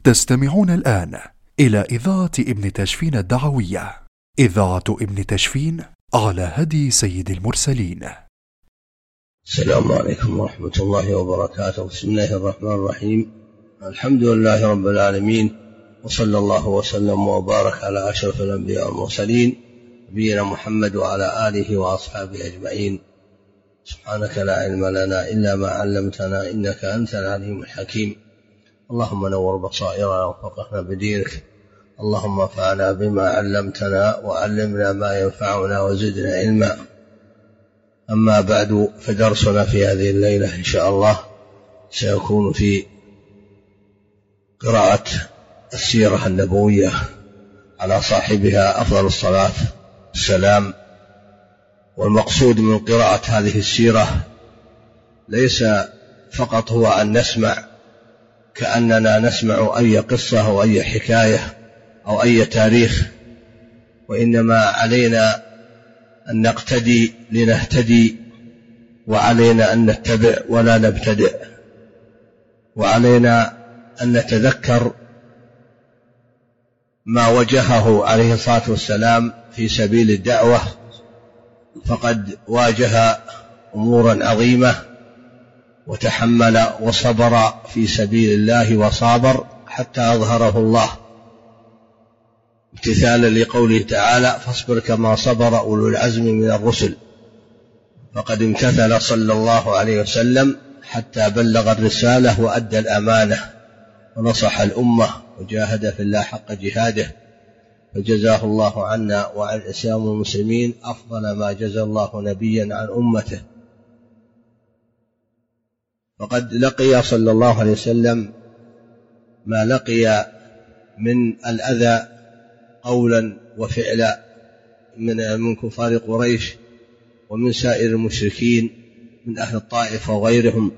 تستمعون الآن إلى إذاعة ابن تشفين الدعوية، إذاعة ابن تشفين على هدي سيد المرسلين. السلام عليكم ورحمة الله وبركاته. بسم الله الرحمن الرحيم. الحمد لله رب العالمين، وصلى الله وسلم وبارك على أشرف الأنبياء والمرسلين نبينا محمد وعلى آله وأصحابه أجمعين. سبحانك لا علم لنا إلا ما علمتنا إنك أنت العليم الحكيم. اللهم نور بصائرنا وفقهنا بدينك. اللهم انفعنا بما علمتنا وعلمنا ما ينفعنا وزدنا علما. أما بعد، فدرسنا في هذه الليلة إن شاء الله سيكون في قراءة السيرة النبوية على صاحبها أفضل الصلاة والسلام. والمقصود من قراءة هذه السيرة ليس فقط هو أن نسمع كأننا نسمع أي قصة أو أي حكاية أو أي تاريخ، وإنما علينا أن نقتدي لنهتدي، وعلينا أن نتبع ولا نبتدع، وعلينا أن نتذكر ما وجهه عليه الصلاة والسلام في سبيل الدعوة، فقد واجه أمورا عظيمة وتحمل وصبر في سبيل الله وصابر حتى أظهره الله، امتثالا لقوله تعالى: فاصبر كما صبر أولو العزم من الرسل. فقد امتثل صلى الله عليه وسلم حتى بلغ الرسالة وأدى الأمانة ونصح الأمة وجاهد في الله حق جهاده، فجزاه الله عنا وعن الإسلام والمسلمين أفضل ما جزى الله نبيا عن أمته. فقد لقي صلى الله عليه وسلم ما لقي من الأذى قولا وفعلا من كفار قريش ومن سائر المشركين من أهل الطائف وغيرهم،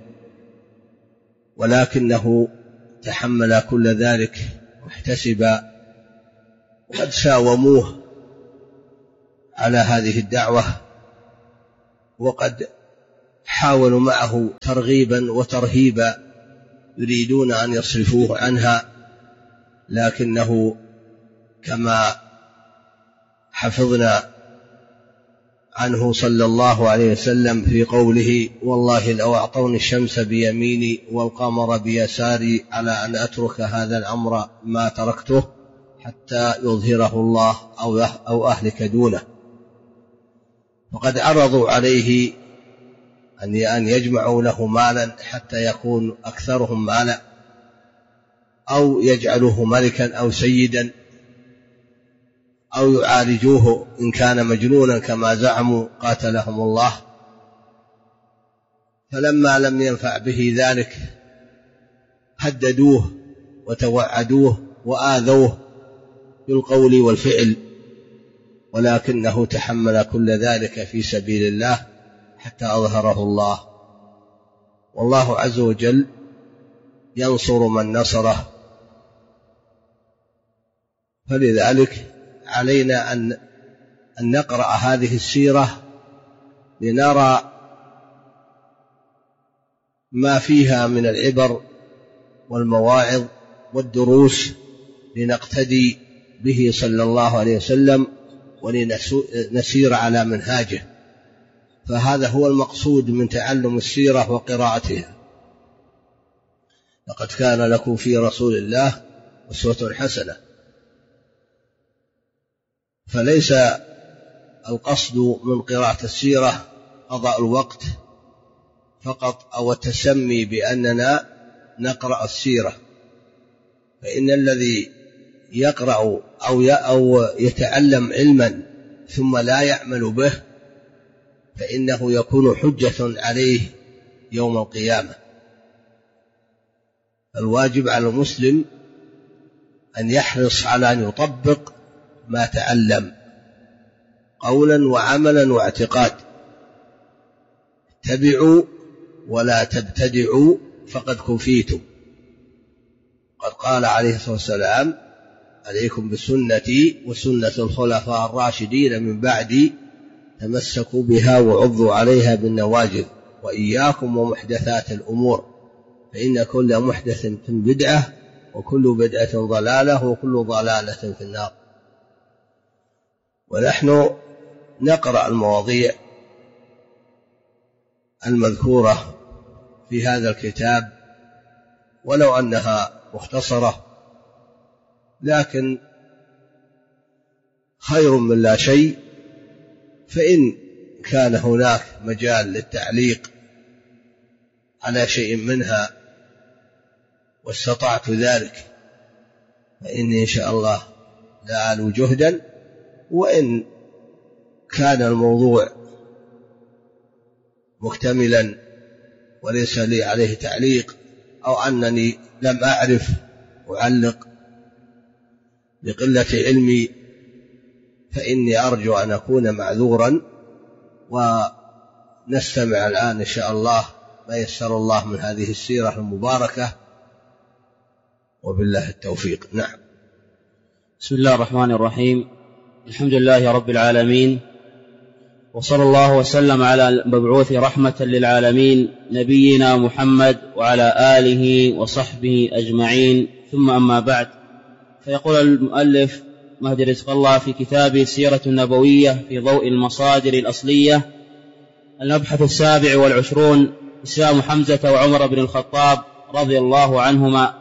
ولكنه تحمل كل ذلك واحتسب. وقد ساوموه على هذه الدعوة، وقد حاولوا معه ترغيبا وترهيبا يريدون أن يصرفوه عنها، لكنه كما حفظنا عنه صلى الله عليه وسلم في قوله: والله لو أعطوني الشمس بيميني والقمر بيساري على أن أترك هذا الأمر ما تركته حتى يظهره الله أو أهلك دونه. وقد عرضوا عليه أن يجمعوا له مالا حتى يكون أكثرهم مالا، أو يجعلوه ملكا أو سيدا، أو يعالجوه إن كان مجنونا كما زعموا قاتلهم الله. فلما لم ينفع به ذلك هددوه وتوعدوه وآذوه بالقول والفعل، ولكنه تحمل كل ذلك في سبيل الله حتى أظهره الله. والله عز وجل ينصر من نصره، فلذلك علينا أن نقرأ هذه السيرة لنرى ما فيها من العبر والمواعظ والدروس، لنقتدي به صلى الله عليه وسلم ولنسير على منهاجه. فهذا هو المقصود من تعلم السيرة وقراءتها. لقد كان لكم في رسول الله أسوة حسنة. فليس القصد من قراءة السيرة قضاء الوقت فقط أو التسمي بأننا نقرأ السيرة، فإن الذي يقرأ أو يتعلم علما ثم لا يعمل به فإنه يكون حجة عليه يوم القيامة. الواجب على المسلم أن يحرص على أن يطبق ما تعلم قولا وعملا واعتقاد. اتبعوا ولا تبتدعوا فقد كفيتم. قد قال عليه الصلاة والسلام: عليكم بسنتي وسنة الخلفاء الراشدين من بعدي، تمسكوا بها وعضوا عليها بالنواجذ، وإياكم ومحدثات الأمور، فإن كل محدث بدعة وكل بدعة ضلالة وكل ضلالة في النار. ونحن نقرأ المواضيع المذكورة في هذا الكتاب ولو أنها مختصرة، لكن خير من لا شيء. فإن كان هناك مجال للتعليق على شيء منها واستطعت ذلك فإني إن شاء الله لا ألو جهدا، وإن كان الموضوع مكتملا وليس لي عليه تعليق أو أنني لم أعرف أعلق لقلة علمي فإني أرجو أن أكون معذورا. ونستمع الآن إن شاء الله ما يسر الله من هذه السيرة المباركة، وبالله التوفيق. نعم. بسم الله الرحمن الرحيم. الحمد لله رب العالمين، وصلى الله وسلم على المبعوث رحمة للعالمين نبينا محمد وعلى آله وصحبه أجمعين، ثم أما بعد. فيقول المؤلف مهدي رزق الله في كتابه سيرة النبوية في ضوء المصادر الأصلية، المبحث 27 إسلام حمزة وعمر بن الخطاب رضي الله عنهما.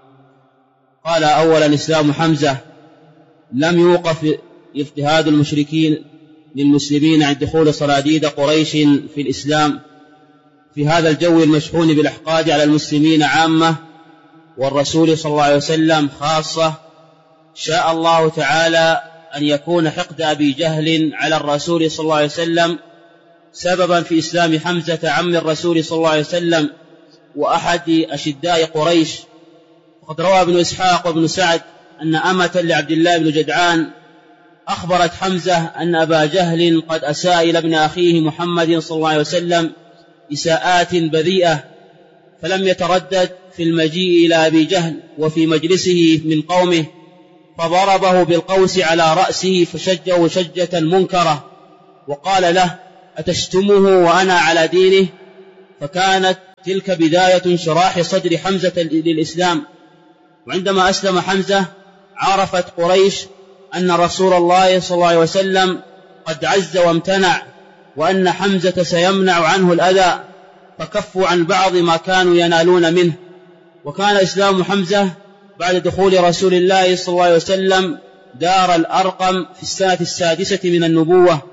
قال: أولا، إسلام حمزة لم يوقف اضطهاد المشركين للمسلمين عند دخول صناديد قريش في الإسلام في هذا الجو المشحون بالأحقاد على المسلمين عامة والرسول صلى الله عليه وسلم خاصة. شاء الله تعالى أن يكون حقد أبي جهل على الرسول صلى الله عليه وسلم سببا في إسلام حمزة عم الرسول صلى الله عليه وسلم وأحد أشداء قريش. وقد روى ابن إسحاق وابن سعد أن أمة لعبد الله بن جدعان أخبرت حمزة أن أبا جهل قد أساء إلى ابن أخيه محمد صلى الله عليه وسلم إساءات بذيئة، فلم يتردد في المجيء إلى أبي جهل وفي مجلسه من قومه، فضربه بالقوس على رأسه فشجه شجة منكرة، وقال له: أتشتمه وأنا على دينه؟ فكانت تلك بداية انشراح صدر حمزة للإسلام. وعندما أسلم حمزة عرفت قريش أن رسول الله صلى الله عليه وسلم قد عز وامتنع، وأن حمزة سيمنع عنه الأذى، فكفوا عن بعض ما كانوا ينالون منه. وكان إسلام حمزة بعد دخول رسول الله صلى الله عليه وسلم دار الأرقم في السنة 6 من النبوة.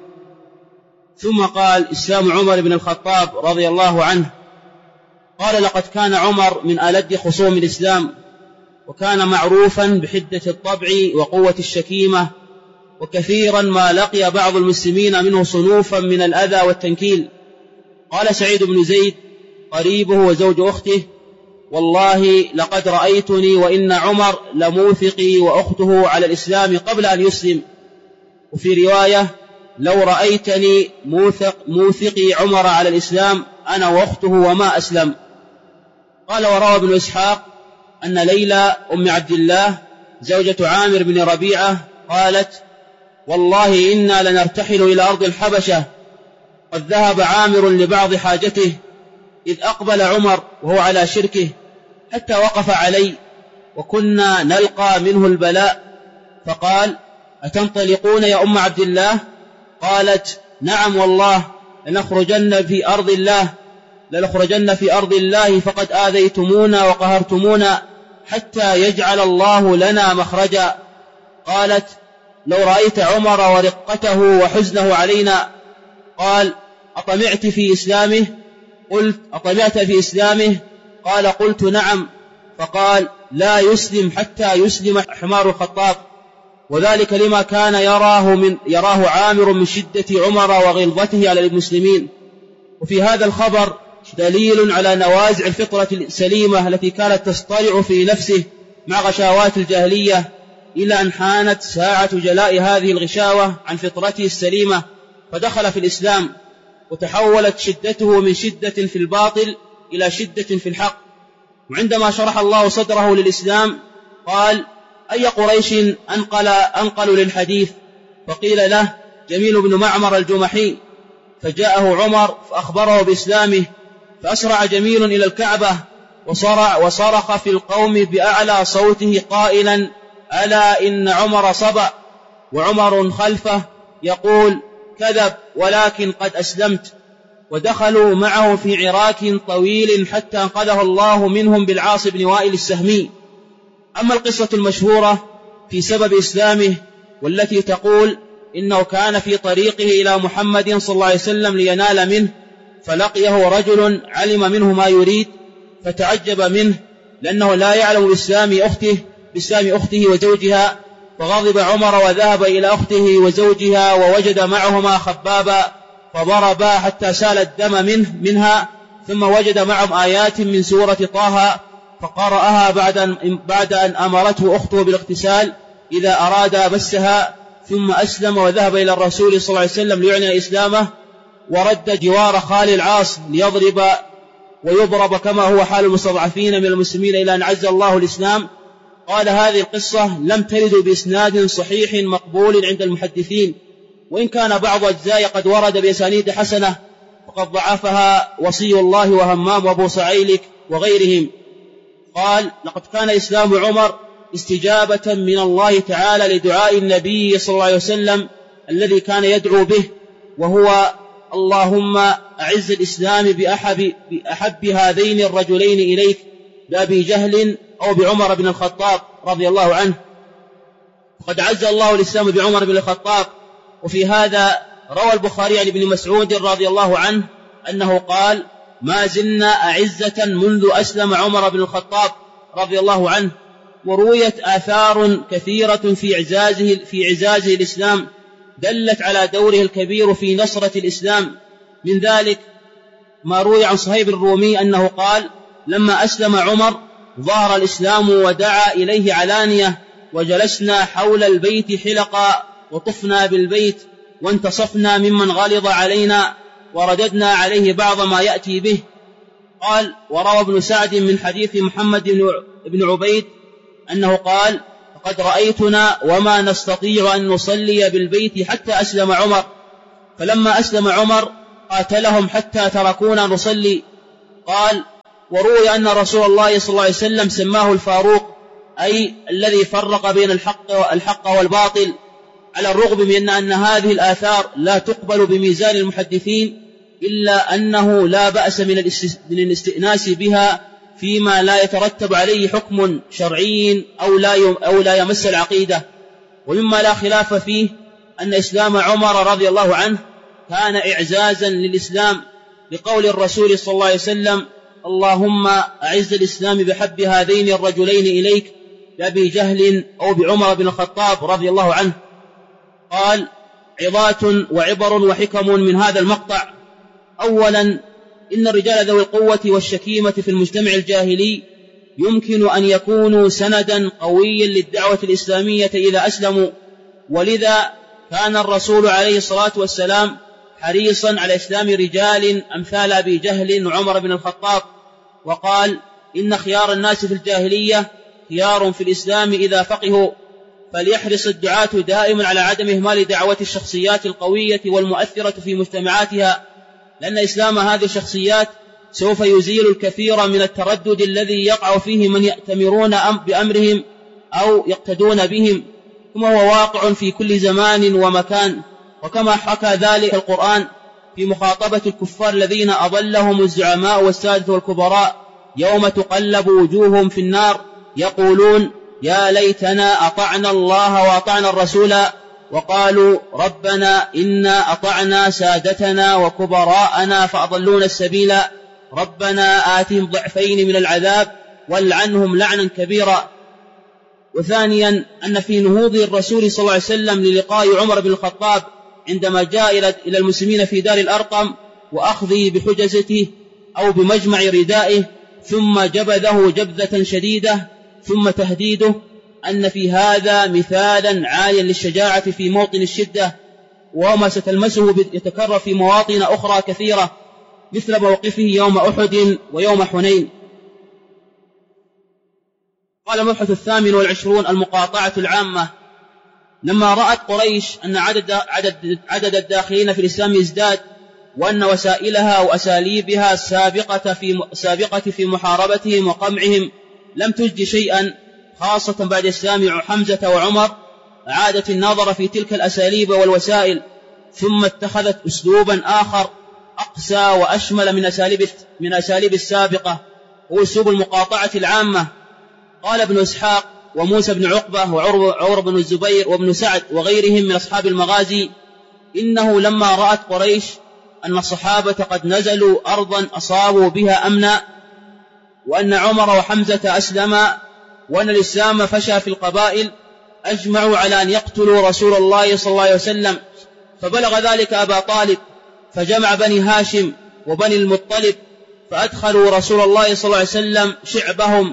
ثم قال: إسلام عمر بن الخطاب رضي الله عنه. قال: لقد كان عمر من ألد خصوم الإسلام، وكان معروفا بحدة الطبع وقوة الشكيمة، وكثيرا ما لقي بعض المسلمين منه صنوفا من الأذى والتنكيل. قال سعيد بن زيد قريبه وزوج أخته: والله لقد رأيتني وإن عمر لموثقي وأخته على الإسلام قبل أن يسلم. وفي رواية: لو رأيتني موثقي عمر على الإسلام أنا وأخته وما أسلم. قال: وروى ابن إسحاق أن ليلى أم عبد الله زوجة عامر بن ربيعة قالت: والله إنا لنرتحل إلى أرض الحبشة، قد ذهب عامر لبعض حاجته، إذ أقبل عمر وهو على شركه حتى وقف علي، وكنا نلقى منه البلاء، فقال: أتنطلقون يا أم عبد الله؟ قالت: نعم والله لنخرجن في أرض الله فقد آذيتمونا وقهرتمونا حتى يجعل الله لنا مخرجا. قالت: لو رأيت عمر ورقته وحزنه علينا. قال: أطمعت في إسلامه؟ قلت: أطمعت في إسلامه؟ قال: قلت نعم. فقال: لا يسلم حتى يسلم حمار الخطاب، وذلك لما كان يراه عامر من شدة عمر وغلظته على المسلمين. وفي هذا الخبر دليل على نوازع الفطرة السليمة التي كانت تصطلع في نفسه مع غشاوات الجاهلية، إلى أن حانت ساعة جلاء هذه الغشاوة عن فطرته السليمة، فدخل في الإسلام، وتحولت شدته من شدة في الباطل إلى شدة في الحق. وعندما شرح الله صدره للإسلام قال: أي قريش أنقل للحديث؟ فقيل له: جميل بن معمر الجمحي. فجاءه عمر فأخبره بإسلامه، فأسرع جميل إلى الكعبة وصرخ في القوم بأعلى صوته قائلا: ألا إن عمر صبأ. وعمر خلفه يقول: كذب ولكن قد أسلمت. ودخلوا معه في عراك طويل حتى انقذه الله منهم بالعاص بن وائل السهمي. أما القصة المشهورة في سبب إسلامه والتي تقول إنه كان في طريقه إلى محمد صلى الله عليه وسلم لينال منه، فلقيه رجل علم منه ما يريد فتعجب منه، لأنه لا يعلم بإسلام أخته وزوجها، فغضب عمر وذهب إلى أخته وزوجها ووجد معهما خبابا فضربا حتى سال الدم منها، ثم وجد معهم آيات من سورة طه فقرأها بعد أن أمرته أخته بالاغتسال إذا أراد مسها، ثم أسلم وذهب إلى الرسول صلى الله عليه وسلم ليعلن إسلامه، ورد جوار خال العاص ليضرب ويضرب كما هو حال المستضعفين من المسلمين إلى أن عز الله الإسلام. قال: هذه القصة لم ترد بإسناد صحيح مقبول عند المحدثين، وإن كان بعض أجزاء قد ورد بأسانيد حسنة، وقد ضعفها وصي الله وهمام وأبو سعيلك وغيرهم. قال: لقد كان إسلام عمر استجابة من الله تعالى لدعاء النبي صلى الله عليه وسلم الذي كان يدعو به، وهو: اللهم أعز الإسلام بأحب هذين الرجلين إليك، بأبي جهل أو بعمر بن الخطاب رضي الله عنه. وقد عز الله الإسلام بعمر بن الخطاب. وفي هذا روى البخاري عن ابن مسعود رضي الله عنه أنه قال: ما زلنا أعزة منذ أسلم عمر بن الخطاب رضي الله عنه. ورويت آثار كثيرة في إعزازه الإسلام دلت على دوره الكبير في نصرة الإسلام. من ذلك ما روي عن صهيب الرومي أنه قال: لما أسلم عمر ظهر الإسلام ودعا إليه علانية، وجلسنا حول البيت حلقا، وطفنا بالبيت، وانتصفنا ممن غلظ علينا، ورددنا عليه بعض ما يأتي به. قال: وروى ابن سعد من حديث محمد بن عبيد أنه قال: فقد رأيتنا وما نستطيع أن نصلي بالبيت حتى أسلم عمر، فلما أسلم عمر قاتلهم حتى تركونا نصلي. قال: وروي أن رسول الله صلى الله عليه وسلم سماه الفاروق، أي الذي فرق بين الحق والباطل، على الرغم من أن هذه الآثار لا تقبل بميزان المحدثين، إلا أنه لا بأس من الاستئناس بها فيما لا يترتب عليه حكم شرعي أو لا يمس العقيدة. ومما لا خلاف فيه أن إسلام عمر رضي الله عنه كان إعزازا للإسلام، لقول الرسول صلى الله عليه وسلم: اللهم أعز الإسلام بحب هذين الرجلين إليك، بأبي جهل أو بعمر بن الخطاب رضي الله عنه. قال: عظات وعبر وحكم من هذا المقطع. أولا، إن الرجال ذوي القوة والشكيمة في المجتمع الجاهلي يمكن أن يكونوا سندا قويا للدعوة الإسلامية إذا أسلموا، ولذا كان الرسول عليه الصلاة والسلام حريصا على إسلام رجال أمثال أبي جهل وعمر بن الخطاب، وقال: إن خيار الناس في الجاهلية خيار في الإسلام إذا فقهوا. فليحرص الدعاة دائما على عدم إهمال دعوة الشخصيات القوية والمؤثرة في مجتمعاتها، لأن إسلام هذه الشخصيات سوف يزيل الكثير من التردد الذي يقع فيه من يأتمرون بأمرهم أو يقتدون بهم، كما هو واقع في كل زمان ومكان. وكما حكى ذلك القرآن في مخاطبة الكفار الذين أضلهم الزعماء والسادة والكبراء يوم تقلب وجوههم في النار يقولون: يا ليتنا أطعنا الله وأطعنا الرسول، وقالوا: ربنا إنا أطعنا سادتنا وكبراءنا فأضلونا السبيل، ربنا آتهم ضعفين من العذاب والعنهم لعنا كبيرا. وثانيا، أن في نهوض الرسول صلى الله عليه وسلم للقاء عمر بن الخطاب عندما جاء إلى المسلمين في دار الأرقم وأخذه بحجزته أو بمجمع ردائه ثم جبذه جبذة شديدة ثم تهديده، أن في هذا مثالا عاليا للشجاعة في موطن الشدة، وما ستلمسه يتكرر في مواطن أخرى كثيرة مثل موقفه يوم أحد ويوم حنين. قال المبحث 28 المقاطعة العامة. لما رأت قريش أن عدد الداخلين في الإسلام يزداد وأن وسائلها وأساليبها السابقة في محاربتهم وقمعهم لم تجد شيئا، خاصة بعد إسلام حمزة وعمر أعادت النظر في تلك الأساليب والوسائل، ثم اتخذت أسلوبا آخر أقسى وأشمل من أساليب السابقة، هو أسلوب المقاطعة العامة. قال ابن إسحاق وموسى بن عقبة وعروة بن الزبير وابن سعد وغيرهم من أصحاب المغازي إنه لما رأت قريش أن الصحابة قد نزلوا أرضا أصابوا بها أمنا، وأن عمر وحمزة أسلما، وأن الإسلام فشى في القبائل، أجمعوا على أن يقتلوا رسول الله صلى الله عليه وسلم. فبلغ ذلك أبا طالب، فجمع بني هاشم وبني المطلب، فأدخلوا رسول الله صلى الله عليه وسلم شعبهم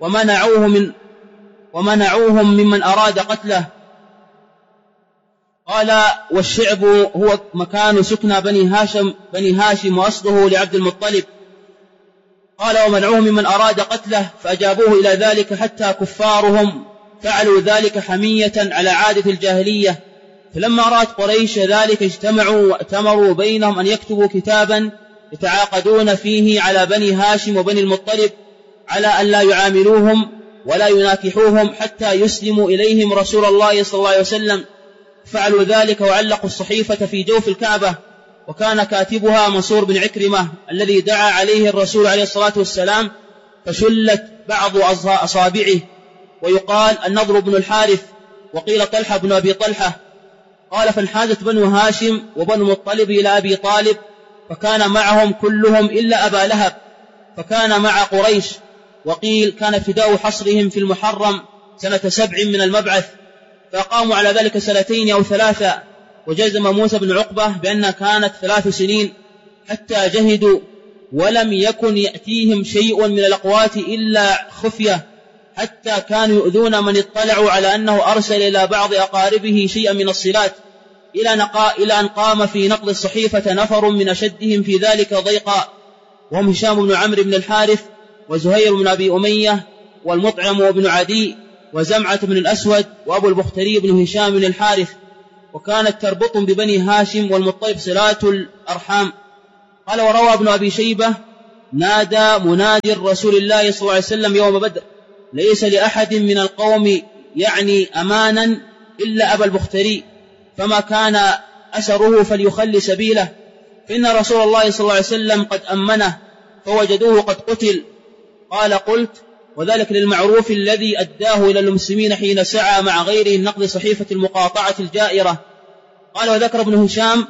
ومنعوهم ممن أراد قتله. قال: والشعب هو مكان سكنى بني هاشم وأصله لعبد المطلب. قال: ومنعوهم ممن أراد قتله، فأجابوه إلى ذلك حتى كفارهم فعلوا ذلك حمية على عادة الجاهلية. فلما رأت قريش ذلك اجتمعوا وأتمروا بينهم أن يكتبوا كتابا يتعاقدون فيه على بني هاشم وبني المطلب على أن لا يعاملوهم ولا يناكحوهم حتى يسلموا إليهم رسول الله صلى الله عليه وسلم. فعلوا ذلك وعلقوا الصحيفة في جوف الكعبة، وكان كاتبها منصور بن عكرمة الذي دعا عليه الرسول عليه الصلاة والسلام، فشلت بعض أصابعه، ويقال النضر بن الحارث، وقيل طلحة بن أبي طلحة. قال: فانحازت بنو هاشم وبنو المطلب إلى أبي طالب، فكان معهم كلهم إلا أبا لهب، فكان مع قريش. وقيل كان ابتداء حصرهم في المحرم سنة 7 من المبعث، فقاموا على ذلك 2 أو 3، وجزم موسى بن عقبة بأنها كانت 3 سنين، حتى جهدوا ولم يكن يأتيهم شيء من الأقوات إلا خفية، حتى كانوا يؤذون من اطلعوا على أنه أرسل إلى بعض أقاربه شيئا من الصلات، إلى أن قام في نقض الصحيفة نفر من أشدهم في ذلك ضيقا، وهم هشام بن عمرو بن الحارث وزهير بن أبي أمية والمطعم بن عدي وزمعة بن الأسود وأبو البختري بن هشام بن الحارث. وكانت تربط ببني هاشم والمطلب صلات الأرحام. قال: وروى ابن أبي شيبة: نادى منادي رسول الله صلى الله عليه وسلم يوم بدر: ليس لأحد من القوم يعني أمانا إلا أبا البختري، فما كان أسره فليخل سبيله، فإن رسول الله صلى الله عليه وسلم قد أمنه، فوجدوه قد قتل. قال: قلت: وذلك للمعروف الذي أداه إلى المسلمين حين سعى مع غيره النقض صحيفة المقاطعة الجائرة. قال: وذكر ابن هشام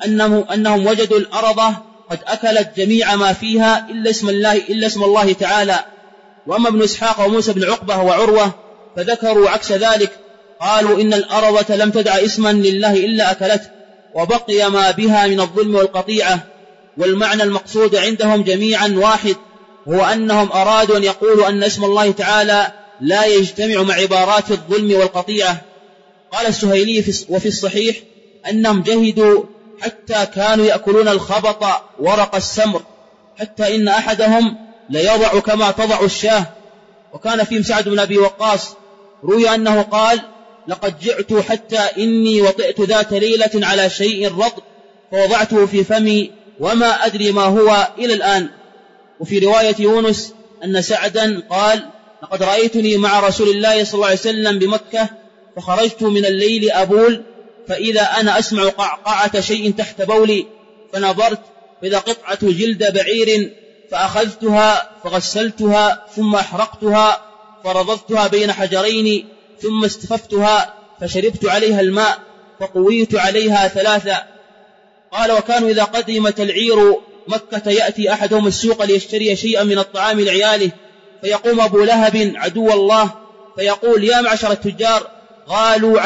أنهم وجدوا الأرض قد أكلت جميع ما فيها إلا اسم الله تعالى. وأما ابن إسحاق وموسى بن عقبة وعروة فذكروا عكس ذلك، قالوا إن الأرض لم تدع اسما لله إلا أكلته، وبقي ما بها من الظلم والقطيعة. والمعنى المقصود عندهم جميعا واحد، هو أنهم أرادوا أن يقولوا أن اسم الله تعالى لا يجتمع مع عبارات الظلم والقطيعة. قال السهيلي: وفي الصحيح أنهم جهدوا حتى كانوا يأكلون الخبط ورق السمر، حتى إن أحدهم ليضع كما تضع الشاه. وكان فيهم سعد بن أبي وقاص، روي أنه قال: لقد جعت حتى إني وطئت ذات ليلة على شيء رطب فوضعته في فمي وما أدري ما هو إلى الآن. وفي رواية يونس أن سعدا قال: لقد رأيتني مع رسول الله صلى الله عليه وسلم بمكة، فخرجت من الليل أبول، فإذا أنا أسمع قعقعة شيء تحت بولي، فنظرت فإذا قطعة جلد بعير، فأخذتها فغسلتها ثم أحرقتها فرضضتها بين حجرين، ثم استففتها فشربت عليها الماء فقويت عليها 3. قال: وكانوا إذا قدمت العير مكة يأتي أحدهم السوق ليشتري شيئا من الطعام لعياله، فيقوم أبو لهب عدو الله فيقول: يا معشر التجار، غالوا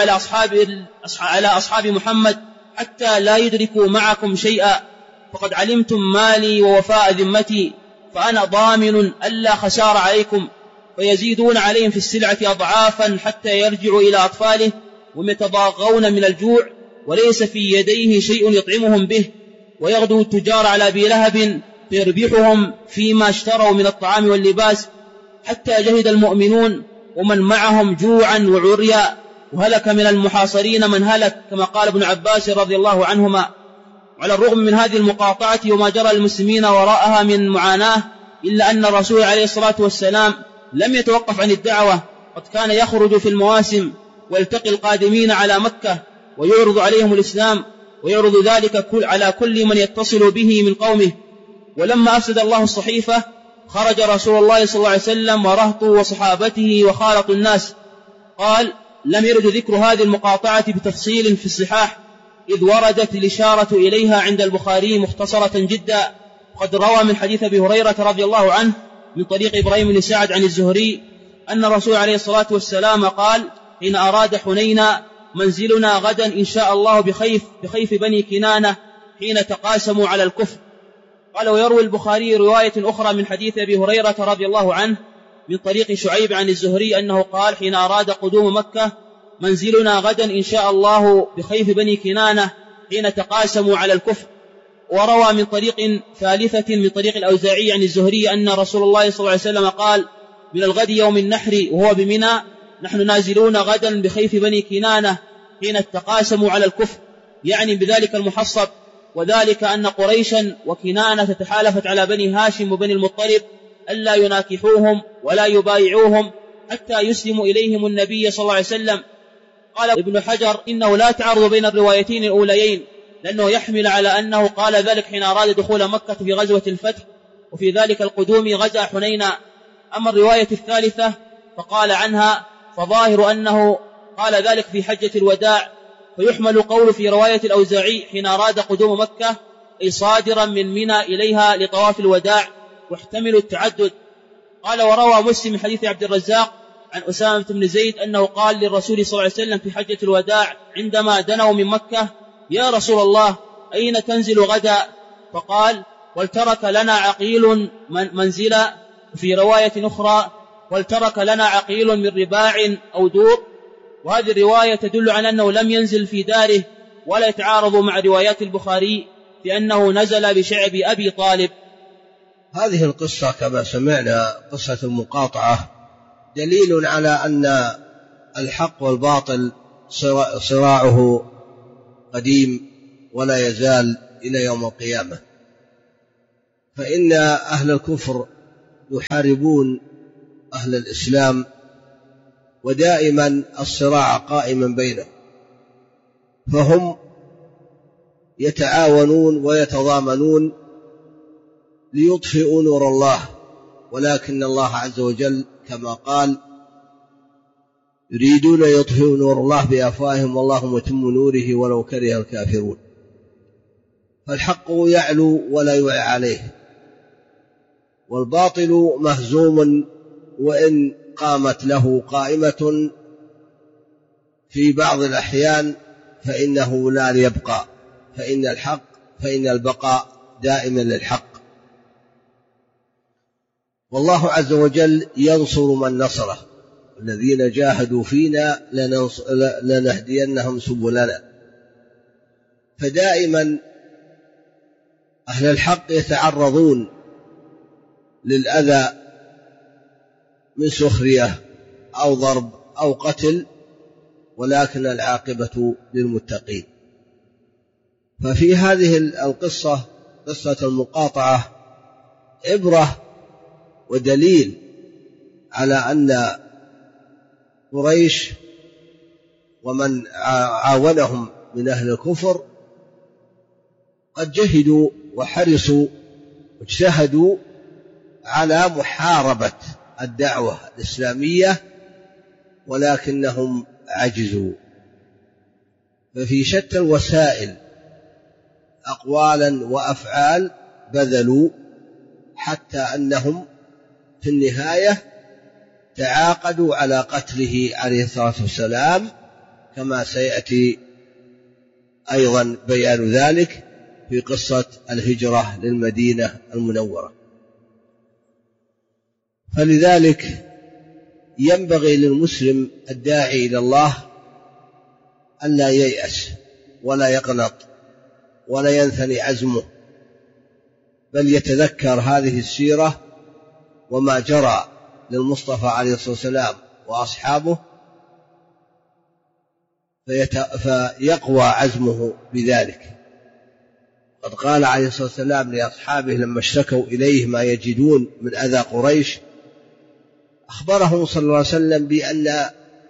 على أصحاب محمد حتى لا يدركوا معكم شيئا، فقد علمتم مالي ووفاء ذمتي، فأنا ضامن ألا خسار عليكم. فيزيدون عليهم في السلعة أضعافا حتى يرجعوا إلى أطفاله وهم يتضاغون من الجوع، وليس في يديه شيء يطعمهم به. ويغدو التجار على أبي لهب فيربحهم فيما اشتروا من الطعام واللباس، حتى جهد المؤمنون ومن معهم جوعا وعريا، وهلك من المحاصرين من هلك، كما قال ابن عباس رضي الله عنهما. وعلى الرغم من هذه المقاطعة وما جرى للمسلمين وراءها من معاناة، إلا أن الرسول عليه الصلاة والسلام لم يتوقف عن الدعوة، قد كان يخرج في المواسم ويلتقي القادمين على مكة ويعرض عليهم الإسلام، ويعرض ذلك على كل من يتصل به من قومه. ولما أفسد الله الصحيفة خرج رسول الله صلى الله عليه وسلم ورهطه وصحابته وخالطوا الناس. قال: لم يرد ذكر هذه المقاطعة بتفصيل في الصحاح، إذ وردت الإشارة إليها عند البخاري مختصرة جدا. قد روى من حديث أبي هريرة رضي الله عنه من طريق إبراهيم بن سعد عن الزهري أن الرسول عليه الصلاة والسلام قال: حين أراد حنين: منزلنا غدا إن شاء الله بخيف بني كنانة حين تقاسموا على الكفر. قال: ويروي البخاري رواية أخرى من حديث أبي هريرة رضي الله عنه من طريق شعيب عن الزهري أنه قال: حين أراد قدوم مكة: منزلنا غدا إن شاء الله بخيف بني كنانة حين تقاسموا على الكفر. وروى من طريق ثالثة من طريق الأوزاعي عن الزهري أن رسول الله صلى الله عليه وسلم قال: من الغد يوم النحر وهو بمنى: نحن نازلون غدا بخيف بني كنانة حين تقاسموا على الكفر، يعني بذلك المحصب. وذلك أن قريشا وكنانة تحالفت على بني هاشم وبني المطلب ألا يناكحوهم ولا يبايعوهم حتى يسلموا إليهم النبي صلى الله عليه وسلم. قال ابن حجر: إنه لا تعارض بين الروايتين الأوليين، لأنه يحمل على أنه قال ذلك حين أراد دخول مكة في غزوة الفتح، وفي ذلك القدوم غزا حنينا. أما الرواية الثالثة فقال عنها: فظاهر أنه قال ذلك في حجة الوداع، فيحمل قول في رواية الأوزاعي حين أراد قدوم مكة، أي صادرا من منى إليها لطواف الوداع، واحتمل التعدد. قال: وروى مسلم من حديث عبد الرزاق عن أسامة بن زيد أنه قال للرسول صلى الله عليه وسلم في حجة الوداع عندما دنوا من مكة: يا رسول الله أين تنزل غدا؟ فقال: ولترك لنا عقيل منزلا. وفي رواية أخرى: ولترك لنا عقيل من رباع أو دور. وهذه الرواية تدل على أنه لم ينزل في داره، ولا يتعارض مع روايات البخاري في أنه نزل بشعب أبي طالب. هذه القصة كما سمعنا قصة المقاطعة دليل على أن الحق والباطل صراعه قديم ولا يزال إلى يوم القيامة، فإن أهل الكفر يحاربون أهل الإسلام، ودائما الصراع قائما بينهم، فهم يتعاونون ويتضامنون ليطفئوا نور الله، ولكن الله عز وجل كما قال: يريدون يطفئوا نور الله بأفواههم والله متم نوره ولو كره الكافرون. فالحق يعلو ولا يعلى عليه، والباطل مهزوم، وإن قامت له قائمة في بعض الأحيان فإنه لا يبقى، فإن البقاء دائما للحق. والله عز وجل ينصر من نصره، الذين جاهدوا فينا لنهدينهم سبلنا. فدائما أهل الحق يتعرضون للأذى من سخرية أو ضرب أو قتل، ولكن العاقبة للمتقين. ففي هذه القصة، قصة المقاطعة، عبرة ودليل على أن قريش ومن عاونهم من أهل الكفر قد جهدوا وحرصوا واجتهدوا على محاربة الدعوة الإسلامية، ولكنهم عجزوا. ففي شتى الوسائل أقوالا وأفعال بذلوا، حتى أنهم في النهاية تعاقدوا على قتله عليه الصلاة والسلام، كما سيأتي أيضا بيان ذلك في قصة الهجرة للمدينة المنورة. فلذلك ينبغي للمسلم الداعي إلى الله أن لا ييأس ولا يقنط ولا ينثني عزمه، بل يتذكر هذه السيرة وما جرى للمصطفى عليه الصلاة والسلام وأصحابه، فيقوى عزمه بذلك. قد قال عليه الصلاة والسلام لأصحابه لما اشتكوا إليه ما يجدون من أذى قريش، أخبرهم صلى الله عليه وسلم بأن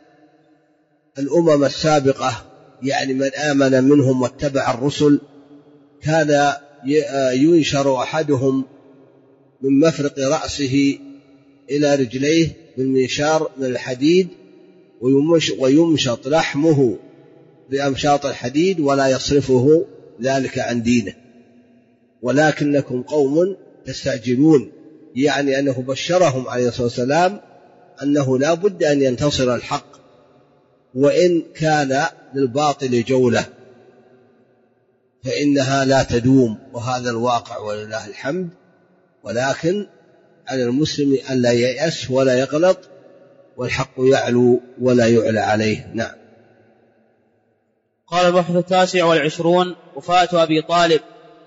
الأمم السابقة يعني من آمن منهم واتبع الرسل كان ينشر أحدهم من مفرق رأسه إلى رجليه بالمنشار من الحديد ويمشط لحمه بأمشاط الحديد ولا يصرفه ذلك عن دينه، ولكنكم قوم تستعجلون، يعني أنه بشرهم عليه الصلاة والسلام أنه لا بد أن ينتصر الحق وإن كان للباطل جولة فإنها لا تدوم، وهذا الواقع ولله الحمد. ولكن على المسلم أن لا ييأس ولا يغلط، والحق يعلو ولا يعلى عليه. نعم. قال البحث 29 وفاة أبي طالب.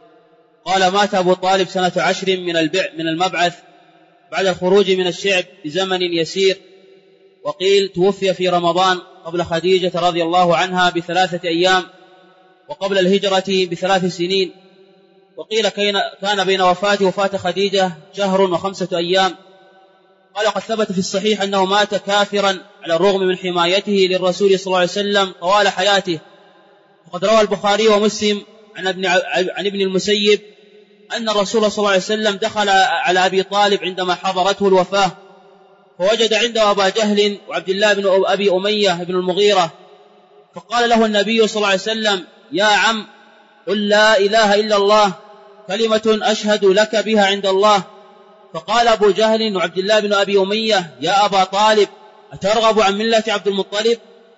قال مات أبو طالب سنة 10 من المبعث بعد الخروج من الشعب بزمن يسير، وقيل توفي في رمضان قبل خديجة رضي الله عنها ب3 أيام، وقبل الهجرة ب3 سنين، وقيل كان بين وفاة خديجة شهر و5 أيام. قال قد ثبت في الصحيح أنه مات كافرا على الرغم من حمايته للرسول صلى الله عليه وسلم طوال حياته. وقد روى البخاري ومسلم عن ابن المسيب أن الرسول صلى الله عليه وسلم دخل على أبي طالب عندما حضرته الوفاة، فوجد عنده أبا جهل وعبد الله بن أبي أمية بن المغيرة، فقال له النبي صلى الله عليه وسلم: يا عم، قل لا إله إلا الله، كلمة أشهد لك بها عند الله. فقال أبو جهل وعبد الله بن أبي أمية: يا أبا طالب، أترغب عن ملة عبد المطلب؟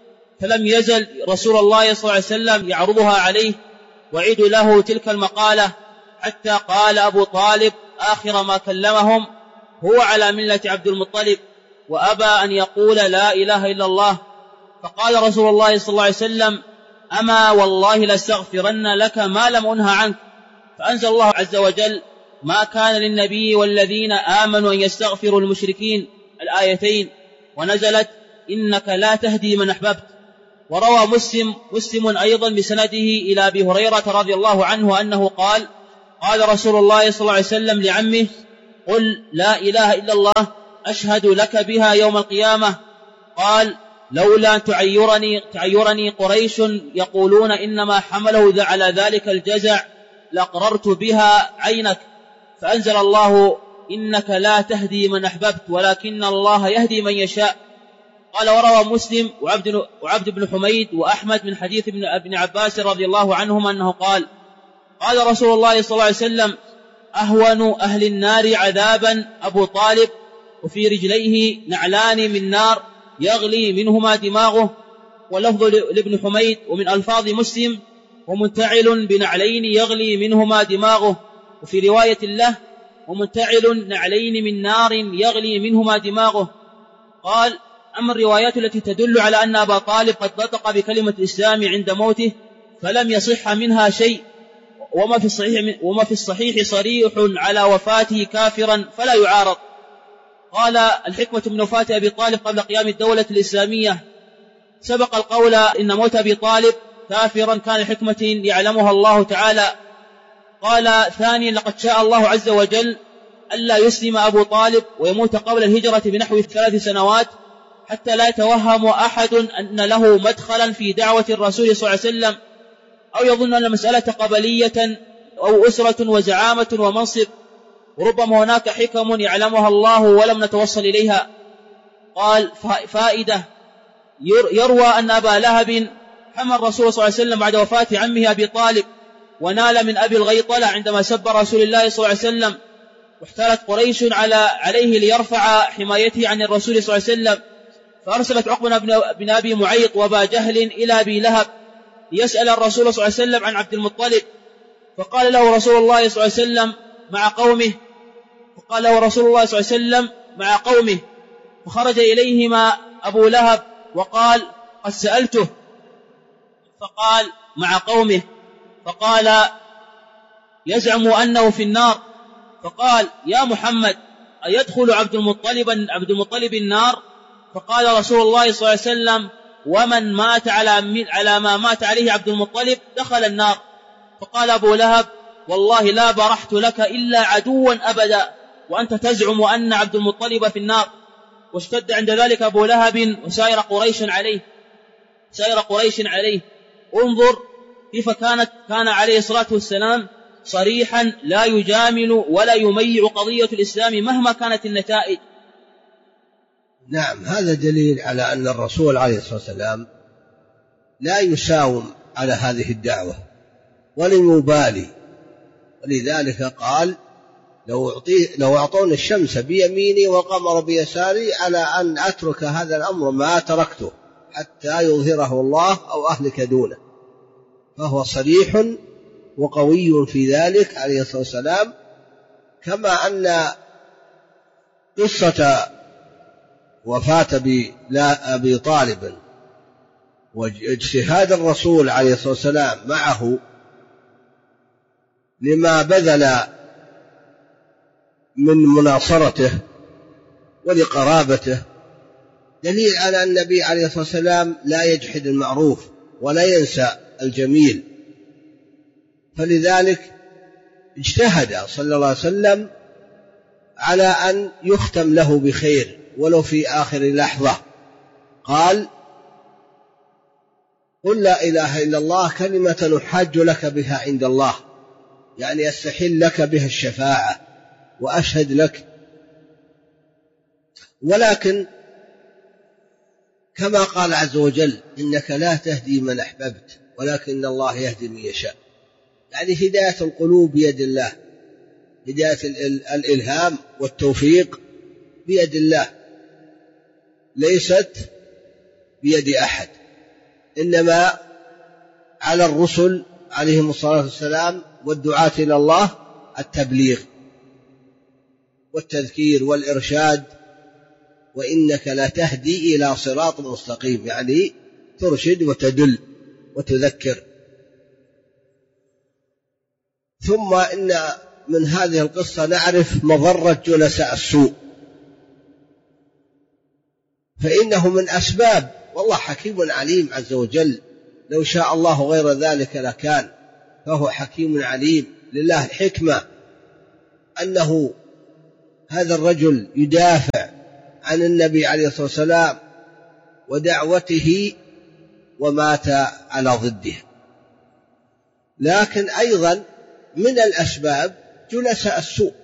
فلم يزل رسول الله صلى الله عليه وسلم يعرضها عليه وعيد له تلك المقالة، حتى قال أبو طالب آخر ما كلمهم: هو على ملة عبد المطلب، وأبى أن يقول لا إله إلا الله. فقال رسول الله صلى الله عليه وسلم: أما والله لاستغفرن لك ما لم أنه عنك. فأنزل الله عز وجل: ما كان للنبي والذين آمنوا أن يستغفروا المشركين، الآيتين، ونزلت: إنك لا تهدي من أحببت. وروى مسلم أيضا بسنده إلى أبي هريرة رضي الله عنه أنه قال: قال رسول الله صلى الله عليه وسلم لعمه: قل لا إله إلا الله أشهد لك بها يوم القيامة. قال: لولا أن تعيرني قريش يقولون إنما حمله على ذلك الجزع لقررت بها عينك. فأنزل الله: إنك لا تهدي من أحببت ولكن الله يهدي من يشاء. قال وروى مسلم وعبد بن حميد وأحمد من حديث ابن عباس رضي الله عنهما أنه قال: قال رسول الله صلى الله عليه وسلم: أهون أهل النار عذابا أبو طالب، وفي رجليه نعلان من نار يغلي منهما دماغه. ولفظ لابن حميد ومن ألفاظ مسلم: ومنتعل بنعلين يغلي منهما دماغه. وفي رواية له: ومنتعل نعلين من نار يغلي منهما دماغه. قال: أما الروايات التي تدل على أن أبا طالب قد نطق بكلمة الإسلام عند موته فلم يصح منها شيء، وما في الصحيح صريح على وفاته كافرا فلا يعارض. قال: الحكمة من وفاة أبي طالب قبل قيام الدولة الإسلامية. سبق القول إن موت أبي طالب كافرا كان لحكمة يعلمها الله تعالى. قال: ثانيا، لقد شاء الله عز وجل ألا يسلم أبو طالب ويموت قبل الهجرة بنحو 3 سنوات، حتى لا يتوهم أحد أن له مدخلا في دعوة الرسول صلى الله عليه وسلم، أو يظن أن المسألة قبلية أو أسرة وزعامة ومنصب، وربما هناك حكم يعلمها الله ولم نتوصل إليها. قال: فائدة: يروى أن أبا لهب حمى الرسول صلى الله عليه وسلم بعد وفاة عمه أبي طالب، ونال من أبي الغيطلة عندما سب رسول الله صلى الله عليه وسلم، واحتالت قريش عليه ليرفع حمايته عن الرسول صلى الله عليه وسلم، فأرسلت عقبة بن أبي معيط وأبا جهل إلى أبي لهب ليسأل الرسول صلى الله عليه وسلم عن عبد المطلب. فقال له رسول الله صلى الله عليه وسلم مع قومه. فخرج إليهما أبو لهب وقال: قد سألته. فقال: مع قومه. فقال: يزعم أنه في النار. فقال: يا محمد، أيدخل عبد المطلب النار؟ فقال رسول الله صلى الله عليه وسلم: ومن مات على ما مات عليه عبد المطلب دخل النار. فقال أبو لهب: والله لا برحت لك إلا عدوا أبدا، وأنت تزعم أن عبد المطلب في النار. واشتد عند ذلك أبو لهب وسائر قريش عليه. انظر كيف كان عليه الصلاة والسلام صريحا لا يجامل ولا يميع قضية الإسلام مهما كانت النتائج. نعم، هذا دليل على أن الرسول عليه الصلاة والسلام لا يساوم على هذه الدعوة ولم يبالي، ولذلك قال لو أعطوني الشمس بيميني والقمر بيساري على أن أترك هذا الأمر ما تركته حتى يظهره الله أو أهلك دونه. فهو صريح وقوي في ذلك عليه الصلاة والسلام. كما أن قصة وفاة أبي طالب واجتهاد الرسول عليه الصلاة والسلام معه لما بذل من مناصرته ولقرابته دليل على أن النبي عليه الصلاة والسلام لا يجحد المعروف ولا ينسى الجميل. فلذلك اجتهد صلى الله عليه وسلم على أن يختم له بخير ولو في آخر لحظة. قال: قل لا إله إلا الله كلمة نحاج لك بها عند الله، يعني أستحل لك بها الشفاعة وأشهد لك. ولكن كما قال عز وجل: إنك لا تهدي من أحببت ولكن الله يهدي من يشاء، يعني هداية القلوب بيد الله، هداية الإلهام والتوفيق بيد الله، ليست بيد أحد، إنما على الرسل عليهم الصلاة والسلام والدعاة إلى الله التبليغ والتذكير والإرشاد. وإنك لا تهدي إلى صراط مستقيم، يعني ترشد وتدل وتذكر. ثم إن من هذه القصة نعرف مضرة جلساء السوء، فإنه من أسباب، والله حكيم عليم عز وجل، لو شاء الله غير ذلك لكان، فهو حكيم عليم. لله حكمة أنه هذا الرجل يدافع عن النبي عليه الصلاة والسلام ودعوته ومات على ضده. لكن أيضا من الأسباب جلساء السوء،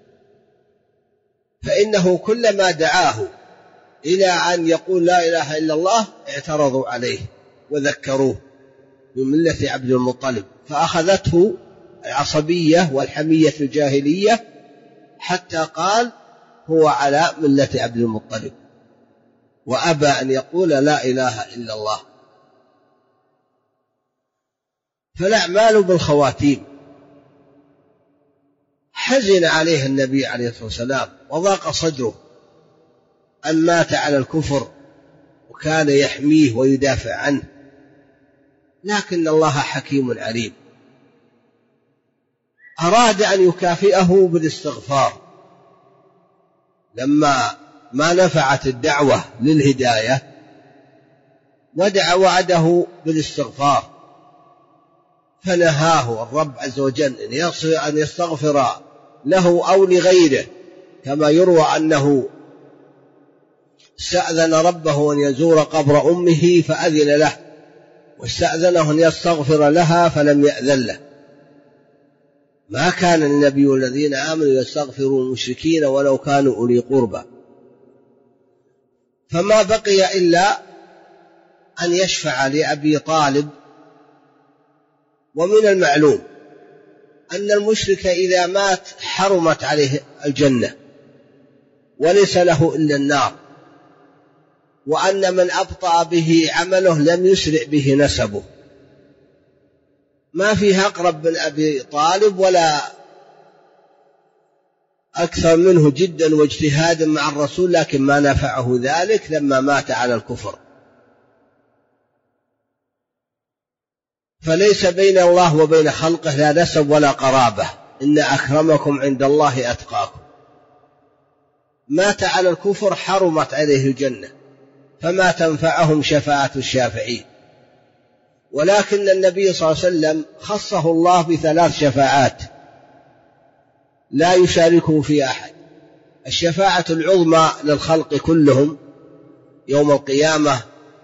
فإنه كلما دعاه إلى أن يقول لا إله إلا الله اعترضوا عليه وذكروه بملة عبد المطلب، فأخذته العصبية والحمية الجاهلية حتى قال هو على ملة عبد المطلب، وأبى أن يقول لا إله إلا الله. فالأعمال بالخواتيم. حزن عليه النبي عليه الصلاة والسلام وضاق صدره أن مات على الكفر، وكان يحميه ويدافع عنه، لكن الله حكيم عليم، أراد أن يكافئه بالاستغفار لما ما نفعت الدعوة للهداية، ودع وعده بالاستغفار، فنهاه الرب عز وجل أن يستغفر له أو لغيره، كما يروى أنه استأذن ربه أن يزور قبر أمه فأذن له، واستأذنه أن يستغفر لها فلم يأذن له. ما كان للنبي والذين آمنوا يستغفروا المشركين ولو كانوا أولي قربى. فما بقي إلا أن يشفع لأبي طالب. ومن المعلوم أن المشرك إذا مات حرمت عليه الجنة وليس له إلا النار، وأن من أبطأ به عمله لم يسرع به نسبه. ما فيه أقرب من أبي طالب ولا أكثر منه جدا واجتهادا مع الرسول، لكن ما نفعه ذلك لما مات على الكفر. فليس بين الله وبين خلقه لا نسب ولا قرابة، إن أكرمكم عند الله أتقاكم. مات على الكفر حرمت عليه الجنة، فما تنفعهم شفاعة الشافعين. ولكن النبي صلى الله عليه وسلم خصه الله ب3 شفاعات لا يشاركه في أحد. الشفاعة العظمى للخلق كلهم يوم القيامة،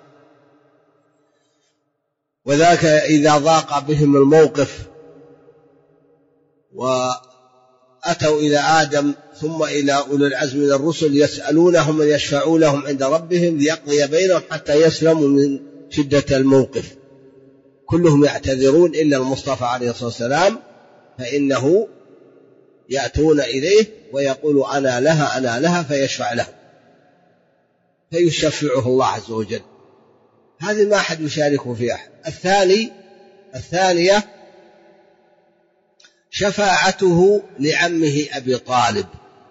وذاك إذا ضاق بهم الموقف وأتوا إلى آدم ثم إلى أولي العزم من الرسل يسألونهم من يشفعوا لهم عند ربهم ليقضي بينهم حتى يسلموا من شدة الموقف. كلهم يعتذرون إلا المصطفى عليه الصلاة والسلام، فإنه يأتون إليه ويقول أنا لها أنا لها، فيشفع لهم فيشفعه الله عز وجل. هذه ما أحد يشاركه في أحد. الثانية شفاعته لعمه أبي طالب.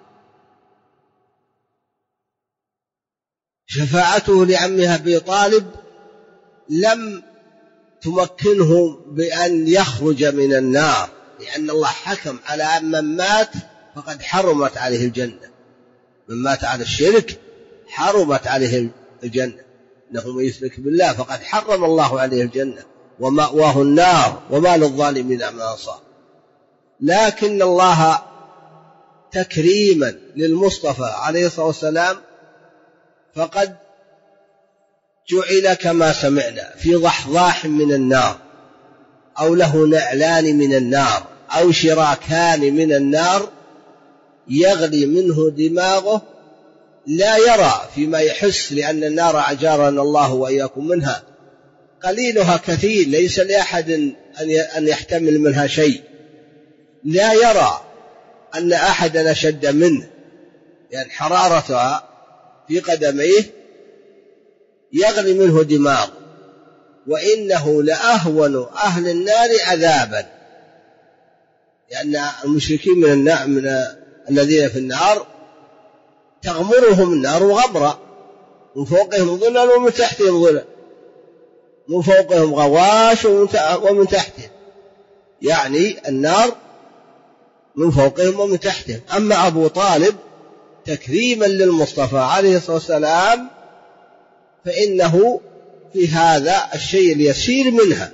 شفاعته لعمه أبي طالب لم تمكنه بأن يخرج من النار، لأن الله حكم على من مات فقد حرمت عليه الجنة. من مات على الشرك حرمت عليه الجنة، إنه من يشرك بالله فقد حرم الله عليه الجنة ومأواه النار وما للظالمين من أنصار. لكن الله تكريما للمصطفى عليه الصلاة والسلام فقد جعل كما سمعنا في ضحضاح من النار، أو له نعلان من النار، أو شراكان من النار يغلي منه دماغه، لا يرى فيما يحس، لأن النار أجارنا الله وإياكم منها قليلها كثير، ليس لأحد أن يحتمل منها شيء. لا يرى أن أحدا أشد منه، يعني حرارتها في قدميه يغلي منه دماغه، وإنه لأهون أهل النار عذابا، لأن المشركين من الذين في النار تغمرهم النار غمرا، من فوقهم ظلل ومن تحتهم ظلل، من فوقهم غواش ومن تحتهم، يعني النار من فوقهم ومن تحتهم. أما أبو طالب تكريما للمصطفى عليه الصلاة والسلام فإنه في هذا الشيء اليسير منها،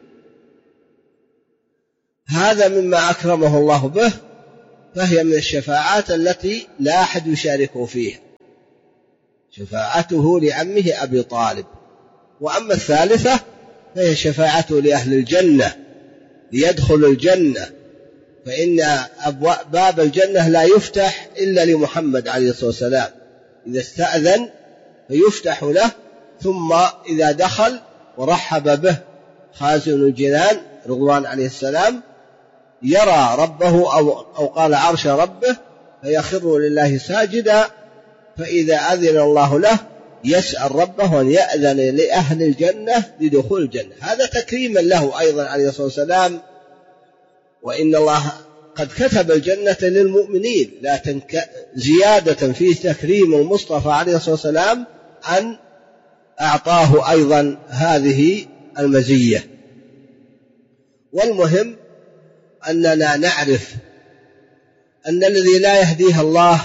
هذا مما أكرمه الله به، فهي من الشفاعات التي لا أحد يشاركه فيها، شفاعته لعمه أبي طالب. وأما الثالثة فهي شفاعته لأهل الجنة ليدخل الجنة، فإن باب الجنة لا يفتح إلا لمحمد عليه الصلاة والسلام، إذا استأذن فيفتح له، ثم إذا دخل ورحب به خازن الجنان رضوان عليه السلام يرى ربه أو قال عرش ربه فيخر لله ساجدا، فإذا أذن الله له يسأل ربه أن يأذن لأهل الجنة لدخول الجنة. هذا تكريما له أيضا عليه الصلاة والسلام، وإن الله قد كتب الجنة للمؤمنين، لا زيادة في تكريم المصطفى عليه الصلاة والسلام أن أعطاه أيضا هذه المزية. والمهم أننا نعرف أن الذي لا يهديه الله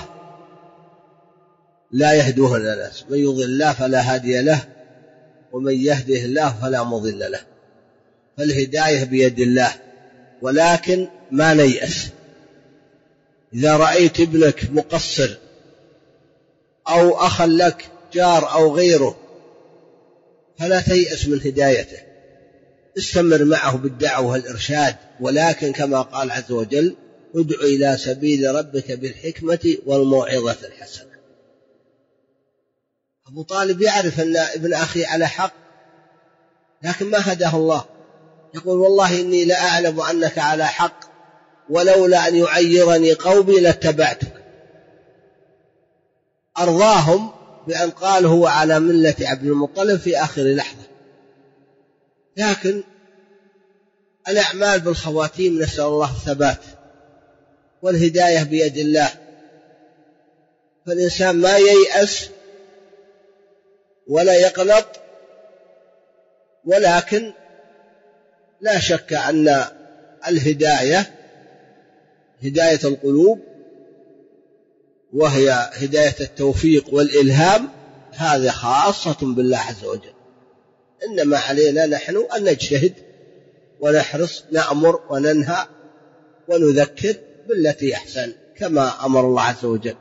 لا يهدوه الناس، من يضل الله فلا هادي له ومن يهده الله فلا مضل له، فالهداية بيد الله، ولكن ما نيأس. إذا رأيت ابنك مقصر أو أخا لك جار أو غيره فلا تيأس من هدايته، استمر معه بالدعوة والإرشاد، ولكن كما قال عز وجل ادع إلى سبيل ربك بالحكمة والموعظة الحسنة. أبو طالب يعرف أن ابن أخي على حق، لكن ما هداه الله، يقول والله إني لأعلم أنك على حق ولولا أن يعيرني قومي لاتبعتك. أرضاهم بأن قال هو على ملة عبد المطلب في آخر لحظة، لكن الأعمال بالخواتيم، نسأل الله الثبات والهداية بيد الله، فالإنسان ما ييأس ولا يقلط، ولكن لا شك أن الهداية هداية القلوب وهي هداية التوفيق والإلهام، هذه خاصة بالله عز وجل. إنما علينا نحن أن نجتهد ونحرص، نأمر وننهى ونذكر، بالتي أحسن كما أمر الله عز وجل.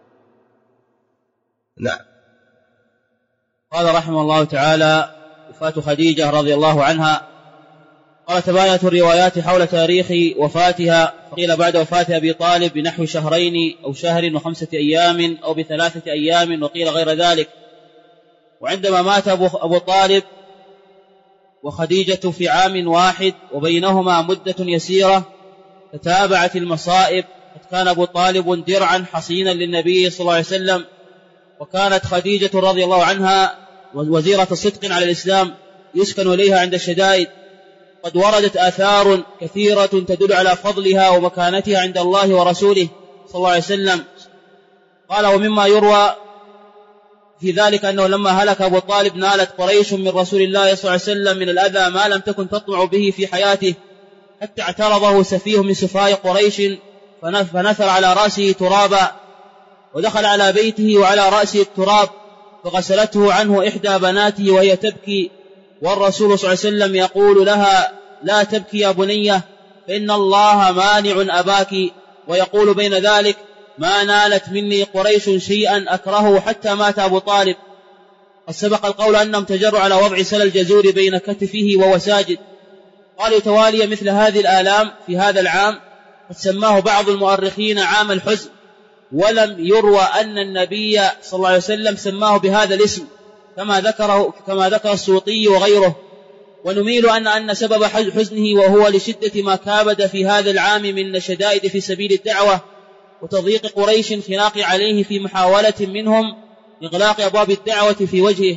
نعم. قال رحمه الله تعالى: وفاة خديجة رضي الله عنها. قال: تباينت الروايات حول تاريخ وفاتها، فقيل بعد وفاة أبي طالب بنحو شهرين أو شهر و5 أيام أو ب3 أيام، وقيل غير ذلك. وعندما مات أبو طالب وخديجة في عام واحد وبينهما مدة يسيرة تتابعت المصائب. قد كان أبو طالب درعا حصينا للنبي صلى الله عليه وسلم، وكانت خديجة رضي الله عنها وزيرة صدق على الإسلام يسكن إليها عند الشدائد. قد وردت آثار كثيرة تدل على فضلها ومكانتها عند الله ورسوله صلى الله عليه وسلم. قال: ومما يروى في ذلك أنه لما هلك أبو طالب نالت قريش من رسول الله صلى الله عليه وسلم من الأذى ما لم تكن تطمع به في حياته، حتى اعترضه سفيه من سفهاء قريش فنثر على رأسه ترابا، ودخل على بيته وعلى رأسه التراب، فغسلته عنه إحدى بناته وهي تبكي، والرسول صلى الله عليه وسلم يقول لها: لا تبكي يا بنية، فإن الله مانع أباك، ويقول بين ذلك: ما نالت مني قريش شيئا أكرهه حتى مات أبو طالب. قد سبق القول أنهم تجروا على وضع سل الجزور بين كتفه وهو ساجد. قال: يتوالي مثل هذه الآلام في هذا العام، قد سماه بعض المؤرخين عام الحزن، ولم يروى أن النبي صلى الله عليه وسلم سماه بهذا الاسم كما ذكر السيوطي وغيره. ونميل أن سبب حزنه وهو لشدة ما كابد في هذا العام من الشدائد في سبيل الدعوة، وتضييق قريش الخناق عليه في محاولة منهم إغلاق أبواب الدعوة في وجهه.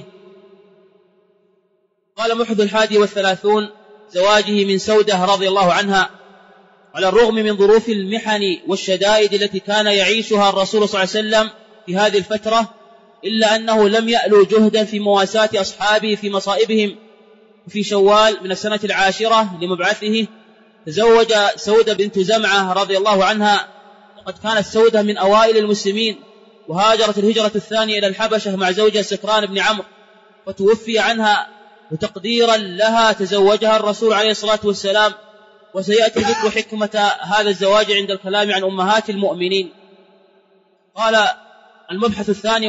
قال: محض 31 زواجه من سودة رضي الله عنها. على الرغم من ظروف المحن والشدائد التي كان يعيشها الرسول صلى الله عليه وسلم في هذه الفترة، إلا أنه لم يألو جهدا في مواساة أصحابه في مصائبهم. وفي شوال من السنة 10 لمبعثه تزوج سودة بنت زمعة رضي الله عنها، وقد كانت سودة من أوائل المسلمين، وهاجرت الهجرة الثانية إلى الحبشة مع زوجها سكران بن عمرو، فتوفي عنها، وتقديرا لها تزوجها الرسول عليه الصلاة والسلام. وسيأتي ذكر حكمة هذا الزواج عند الكلام عن أمهات المؤمنين. قال: المبحث الثاني